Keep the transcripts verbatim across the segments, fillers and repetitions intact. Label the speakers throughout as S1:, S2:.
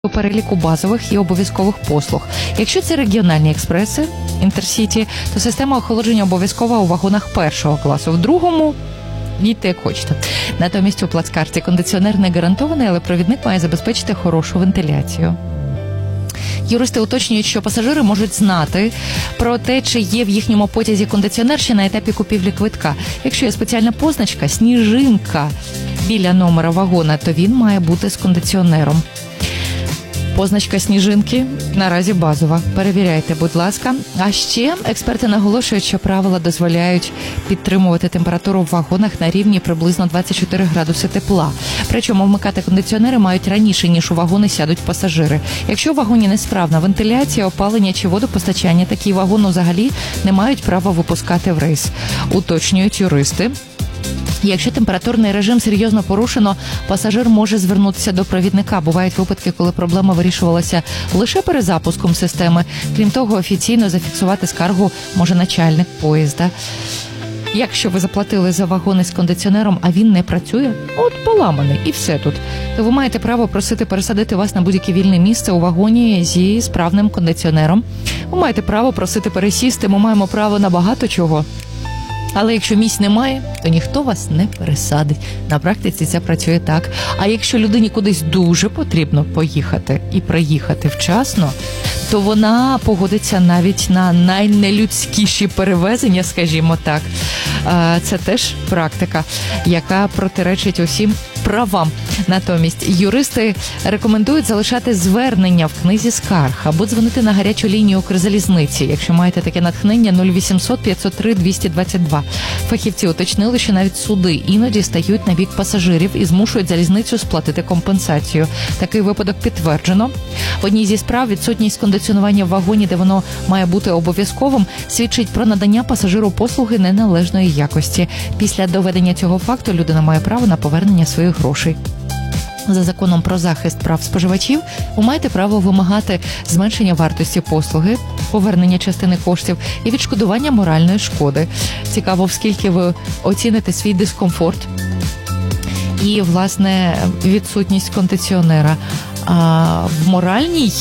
S1: у переліку базових і обов'язкових послуг. Якщо це регіональні експреси, інтерсіті, то система охолодження обов'язкова у вагонах першого класу. В другому їдьте як хочете. Натомість у плацкарті кондиціонер не гарантований, але провідник має забезпечити хорошу вентиляцію. Юристи уточнюють, що пасажири можуть знати про те, чи є в їхньому потязі кондиціонер ще на етапі купівлі квитка. Якщо є спеціальна позначка «Сніжинка» біля номера вагона, то він має бути з кондиціонером. Позначка сніжинки наразі базова. Перевіряйте, будь ласка. А ще експерти наголошують, що правила дозволяють підтримувати температуру в вагонах на рівні приблизно двадцять чотири градуси тепла. Причому вмикати кондиціонери мають раніше, ніж у вагони сядуть пасажири. Якщо в вагоні несправна вентиляція, опалення чи водопостачання, такі вагони взагалі не мають права випускати в рейс. Уточнюють юристи. Якщо температурний режим серйозно порушено, пасажир може звернутися до провідника. Бувають випадки, коли проблема вирішувалася лише перезапуском системи. Крім того, офіційно зафіксувати скаргу може начальник поїзда. Якщо ви заплатили за вагони з кондиціонером, а він не працює, от поламаний, і все тут, то ви маєте право просити пересадити вас на будь-яке вільне місце у вагоні зі справним кондиціонером. Ви маєте право просити пересісти, ми маємо право на багато чого. Але якщо місць немає, то ніхто вас не пересадить. На практиці це працює так. А якщо людині кудись дуже потрібно поїхати і приїхати вчасно, то вона погодиться навіть на найнелюдськіші перевезення, скажімо так. Це теж практика, яка протиречить усім правам. Натомість юристи рекомендують залишати звернення в книзі скарг або дзвонити на гарячу лінію Укрзалізниці, якщо маєте таке натхнення нуль вісімсот п'ятсот три двісті двадцять два. Фахівці уточнили, що навіть суди іноді стають на бік пасажирів і змушують залізницю сплатити компенсацію. Такий випадок підтверджено. В одній зі справ відсутність кондиціонування в вагоні, де воно має бути обов'язковим, свідчить про надання пасажиру послуги неналежної якості. Після доведення цього факту людина має право на повернення своїх грошей. За законом про захист прав споживачів ви маєте право вимагати зменшення вартості послуги, повернення частини коштів і відшкодування моральної шкоди. Цікаво, скільки ви оціните свій дискомфорт і, власне, відсутність кондиціонера. А в моральній,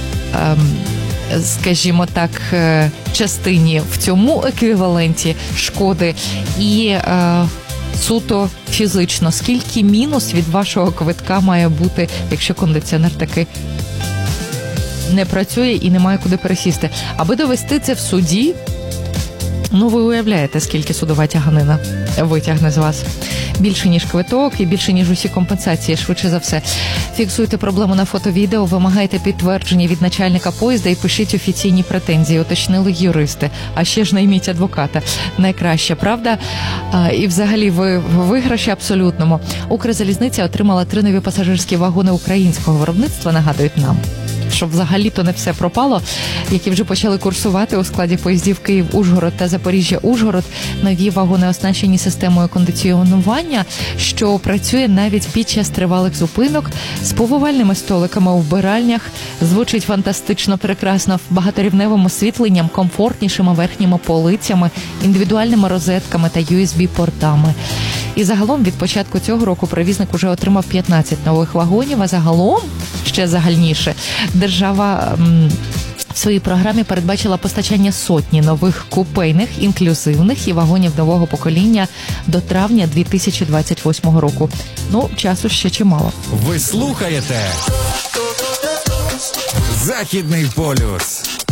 S1: скажімо так, частині, в цьому еквіваленті шкоди і суто фізично, скільки мінус від вашого квитка має бути, якщо кондиціонер таки не працює і немає куди пересісти. Аби довести це в суді, ну ви уявляєте, скільки судова тяганина витягне з вас. Більше, ніж квиток і більше, ніж усі компенсації, швидше за все. Фіксуйте проблему на фото-відео, вимагайте підтвердження від начальника поїзда і пишіть офіційні претензії, уточнили юристи. А ще ж найміть адвоката. Найкраще, правда? А, і взагалі ви в виграші абсолютному. Укрзалізниця отримала три нові пасажирські вагони українського виробництва, нагадують нам. Щоб взагалі-то не все пропало, які вже почали курсувати у складі поїздів Київ-Ужгород та Запоріжжя-Ужгород. Нові вагони оснащені системою кондиціонування, що працює навіть під час тривалих зупинок, з повивальними столиками у вбиральнях, звучить фантастично прекрасно, багаторівневим освітленням, комфортнішими верхніми полицями, індивідуальними розетками та ю ес бі-портами. І загалом від початку цього року перевізник уже отримав п'ятнадцять нових вагонів, а загалом, ще загальніше, держава м, в своїй програмі передбачила постачання сотні нових купейних, інклюзивних і вагонів нового покоління до травня дві тисячі двадцять восьмого року. Ну, часу ще чимало.
S2: Ви слухаєте Західний полюс.